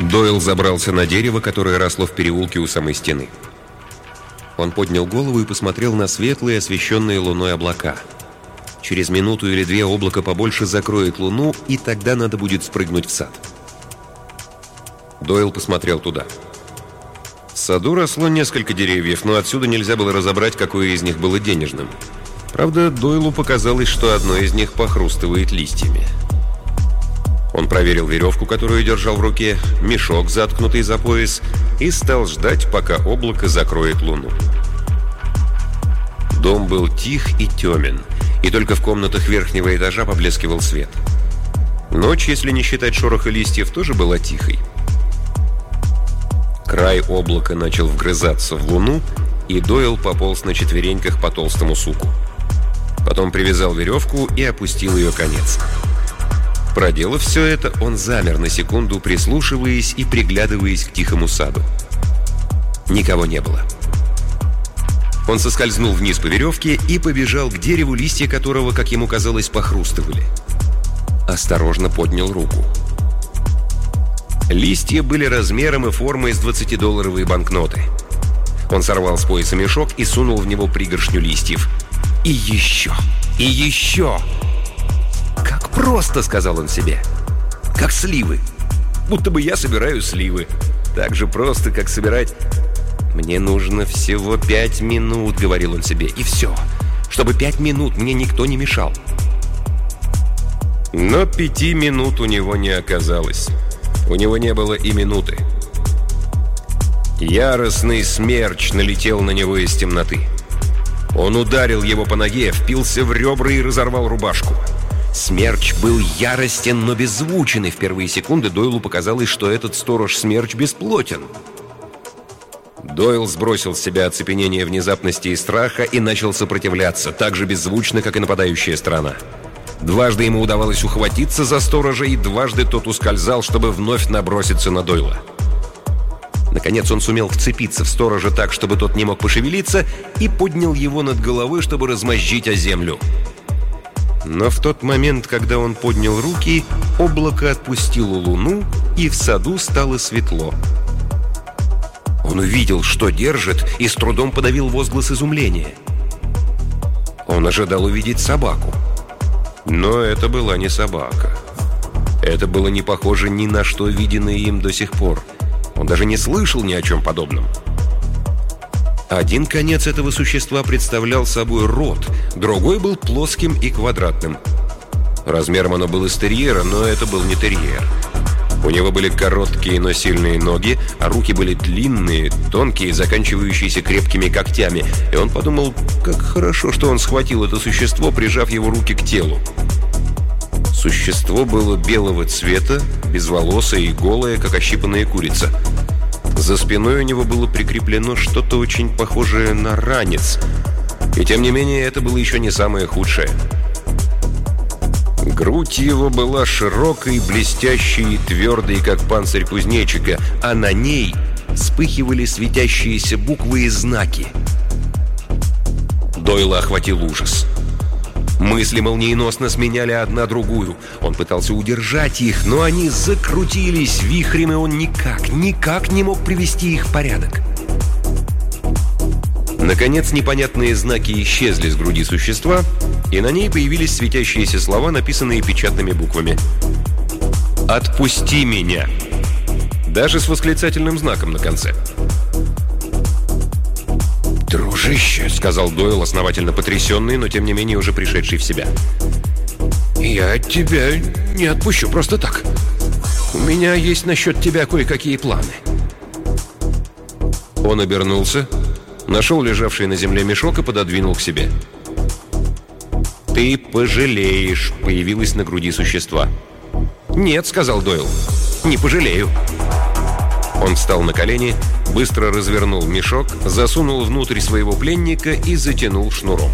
Дойл забрался на дерево, которое росло в переулке у самой стены. Он поднял голову и посмотрел на светлые, освещенные луной облака. Через минуту или две облако побольше закроет луну, и тогда надо будет спрыгнуть в сад. Дойл посмотрел туда. В саду росло несколько деревьев, но отсюда нельзя было разобрать, какое из них было денежным. Правда, Дойлу показалось, что одно из них похрустывает листьями. Он проверил веревку, которую держал в руке, мешок, заткнутый за пояс, и стал ждать, пока облако закроет луну. Дом был тих и темен, и только в комнатах верхнего этажа поблескивал свет. Ночь, если не считать шороха листьев, тоже была тихой. Край облака начал вгрызаться в луну, и Дойл пополз на четвереньках по толстому суку. Потом привязал веревку и опустил ее конец. Проделав все это, он замер на секунду, прислушиваясь и приглядываясь к тихому саду. Никого не было. Он соскользнул вниз по веревке и побежал к дереву, листья которого, как ему казалось, похрустывали. Осторожно поднял руку. Листья были размером и формой с 20-долларовые банкноты. Он сорвал с пояса мешок и сунул в него пригоршню листьев. И еще! И еще! «Как просто!» — сказал он себе. «Как сливы! Будто бы я собираю сливы. Так же просто, как собирать...» «Мне нужно всего 5 минут», — говорил он себе, — «и все. Чтобы 5 минут мне никто не мешал». Но 5 минут у него не оказалось. У него не было и минуты. Яростный смерч налетел на него из темноты. Он ударил его по ноге, впился в ребра и разорвал рубашку. Смерч был яростен, но беззвучен, и в первые секунды Дойлу показалось, что этот сторож-смерч бесплотен. Дойл сбросил с себя оцепенение внезапности и страха и начал сопротивляться, так же беззвучно, как и нападающая сторона. Дважды ему удавалось ухватиться за сторожа, и дважды тот ускользал, чтобы вновь наброситься на Дойла. Наконец он сумел вцепиться в сторожа так, чтобы тот не мог пошевелиться, и поднял его над головой, чтобы размозжить о землю. Но в тот момент, когда он поднял руки, облако отпустило луну, и в саду стало светло. Он увидел, что держит, и с трудом подавил возглас изумления. Он ожидал увидеть собаку. Но это была не собака. Это было не похоже ни на что, виденное им до сих пор. Он даже не слышал ни о чем подобном. Один конец этого существа представлял собой рот, другой был плоским и квадратным. Размером оно было с терьера, но это был не терьер. У него были короткие, но сильные ноги, а руки были длинные, тонкие, заканчивающиеся крепкими когтями. И он подумал, как хорошо, что он схватил это существо, прижав его руки к телу. Существо было белого цвета, безволосое и голое, как ощипанная курица. За спиной у него было прикреплено что-то очень похожее на ранец. И тем не менее, это было еще не самое худшее. Грудь его была широкой, блестящей и твердой, как панцирь кузнечика, а на ней вспыхивали светящиеся буквы и знаки. Дойла охватил ужас. Мысли молниеносно сменяли одна другую. Он пытался удержать их, но они закрутились вихрем, и он никак не мог привести их в порядок. Наконец, непонятные знаки исчезли с груди существа, и на ней появились светящиеся слова, написанные печатными буквами. «Отпусти меня!» Даже с восклицательным знаком на конце. «Дружище», — сказал Дойл, основательно потрясенный, но тем не менее уже пришедший в себя. «Я тебя не отпущу просто так. У меня есть насчет тебя кое-какие планы». Он обернулся, нашел лежавший на земле мешок и пододвинул к себе. «Ты пожалеешь», — появилось на груди существа. «Нет», — сказал Дойл, — «не пожалею». Он встал на колени, быстро развернул мешок, засунул внутрь своего пленника и затянул шнуром.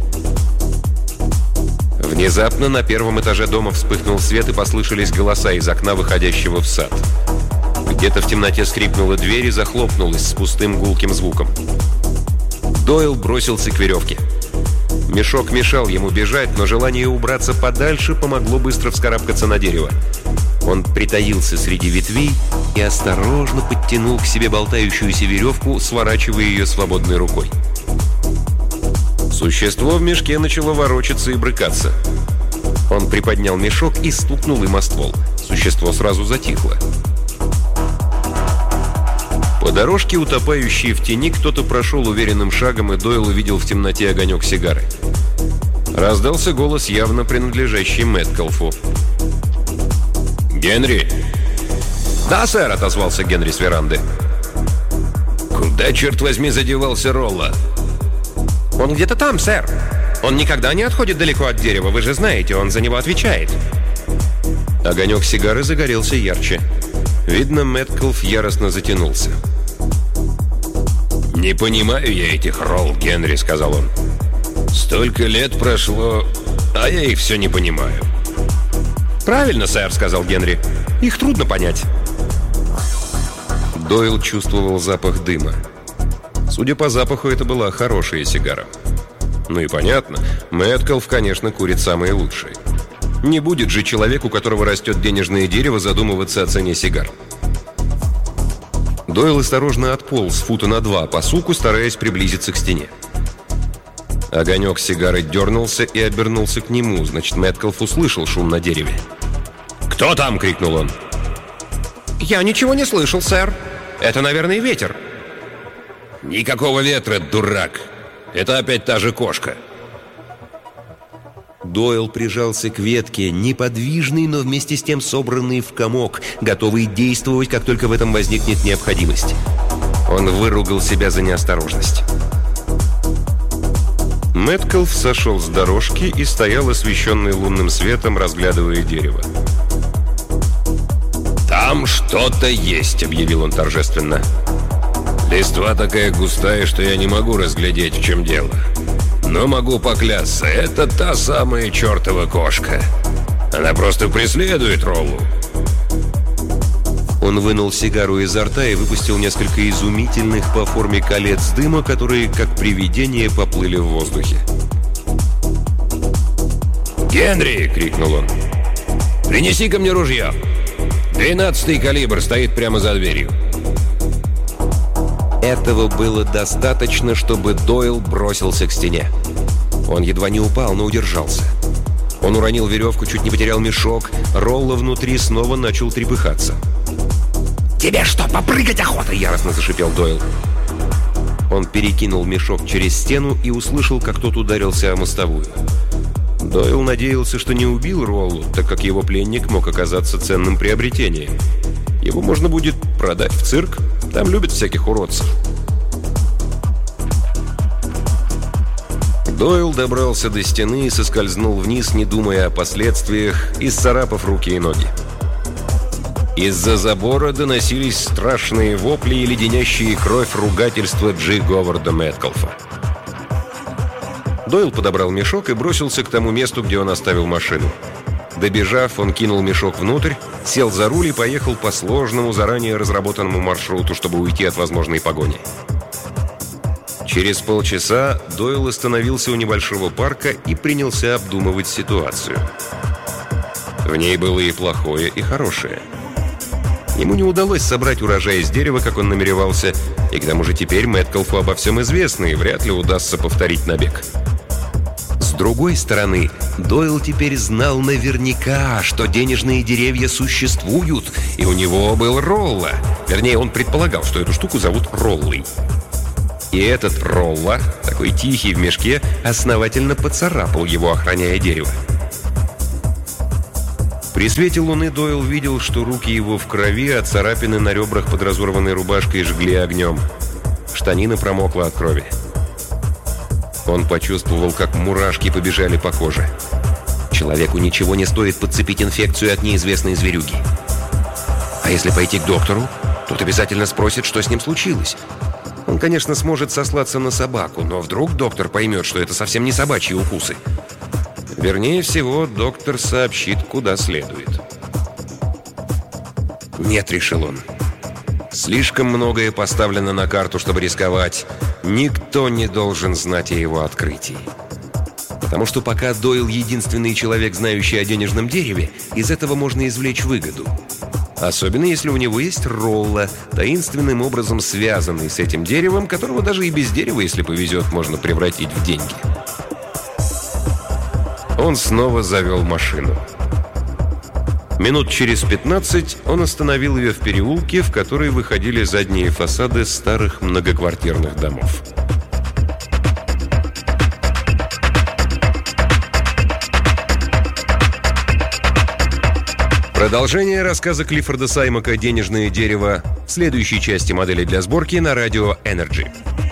Внезапно на первом этаже дома вспыхнул свет, и послышались голоса из окна, выходящего в сад. Где-то в темноте скрипнула дверь и захлопнулась с пустым гулким звуком. Дойл бросился к веревке. Мешок мешал ему бежать, но желание убраться подальше помогло быстро вскарабкаться на дерево. Он притаился среди ветвей и осторожно подтянул к себе болтающуюся веревку, сворачивая ее свободной рукой. Существо в мешке начало ворочаться и брыкаться. Он приподнял мешок и стукнул им о ствол. Существо сразу затихло. По дорожке, утопающей в тени, кто-то прошел уверенным шагом, и Дойл увидел в темноте огонек сигары. Раздался голос, явно принадлежащий Мэткалфу. «Генри!» «Да, сэр!» — отозвался Генри с веранды. «Куда, черт возьми, задевался Ролла?» «Он где-то там, сэр. Он никогда не отходит далеко от дерева, вы же знаете, он за него отвечает». Огонек сигары загорелся ярче. Видно, Мэткалф яростно затянулся. «Не понимаю я этих Ролл, Генри», — сказал он. «Столько лет прошло, а я их все не понимаю». «Правильно, сэр», — сказал Генри. «Их трудно понять». Дойл чувствовал запах дыма. Судя по запаху, это была хорошая сигара. Ну и понятно, Мэткалф, конечно, курит самые лучшие. Не будет же человек, у которого растет денежное дерево, задумываться о цене сигар. Дойл осторожно отполз фута на 2 по суку, стараясь приблизиться к стене. Огонек сигары дернулся и обернулся к нему. Значит, Мэткалф услышал шум на дереве. «Кто там?» — крикнул он. «Я ничего не слышал, сэр. Это, наверное, ветер». «Никакого ветра, дурак. Это опять та же кошка». Дойл прижался к ветке, неподвижный, но вместе с тем собранный в комок, готовый действовать, как только в этом возникнет необходимость. Он выругал себя за неосторожность. Мэткалф сошел с дорожки и стоял, освещенный лунным светом, разглядывая дерево. «Там что-то есть», — объявил он торжественно. «Листва такая густая, что я не могу разглядеть, в чем дело. Но могу поклясться, это та самая чертова кошка. Она просто преследует Роллу». Он вынул сигару изо рта и выпустил несколько изумительных по форме колец дыма, которые, как привидения, поплыли в воздухе. «Генри!» — крикнул он. «Принеси-ка мне ружье! 12-й калибр стоит прямо за дверью». Этого было достаточно, чтобы Дойл бросился к стене. Он едва не упал, но удержался. Он уронил веревку, чуть не потерял мешок. Ролла внутри снова начал трепыхаться. «Тебе что, попрыгать охота?» — яростно зашипел Дойл. Он перекинул мешок через стену и услышал, как тот ударился о мостовую. Дойл надеялся, что не убил Роллу, так как его пленник мог оказаться ценным приобретением. Его можно будет продать в цирк. Там любят всяких уродцев. Дойл добрался до стены и соскользнул вниз, не думая о последствиях, исцарапав руки и ноги. Из-за забора доносились страшные вопли и леденящие кровь ругательства Джи Говарда Мэткалфа. Дойл подобрал мешок и бросился к тому месту, где он оставил машину. Добежав, он кинул мешок внутрь, сел за руль и поехал по сложному, заранее разработанному маршруту, чтобы уйти от возможной погони. Через полчаса Дойл остановился у небольшого парка и принялся обдумывать ситуацию. В ней было и плохое, и хорошее. Ему не удалось собрать урожай из дерева, как он намеревался, и к тому же теперь Мэткалфу обо всем известно, и вряд ли удастся повторить набег. С другой стороны, Дойл теперь знал наверняка, что денежные деревья существуют, и у него был Ролла. Вернее, он предполагал, что эту штуку зовут Роллой. И этот Ролла, такой тихий в мешке, основательно поцарапал его, охраняя дерево. При свете луны Дойл видел, что руки его в крови, а царапины на ребрах под разорванной рубашкой жгли огнем. Штанина промокла от крови. Он почувствовал, как мурашки побежали по коже. Человеку ничего не стоит подцепить инфекцию от неизвестной зверюги. А если пойти к доктору, тот обязательно спросит, что с ним случилось. Он, конечно, сможет сослаться на собаку, но вдруг доктор поймет, что это совсем не собачьи укусы. Вернее всего, доктор сообщит, куда следует. «Нет», — решил он. «Слишком многое поставлено на карту, чтобы рисковать. Никто не должен знать о его открытии. Потому что пока Дойл единственный человек, знающий о денежном дереве, из этого можно извлечь выгоду. Особенно если у него есть Ролла, таинственным образом связанный с этим деревом, которого даже и без дерева, если повезет, можно превратить в деньги. Он снова завел машину. Минут через 15 он остановил ее в переулке, в который выходили задние фасады старых многоквартирных домов. Продолжение рассказа Клиффорда Саймака «Денежное дерево» в следующей части модели для сборки на радио Energy.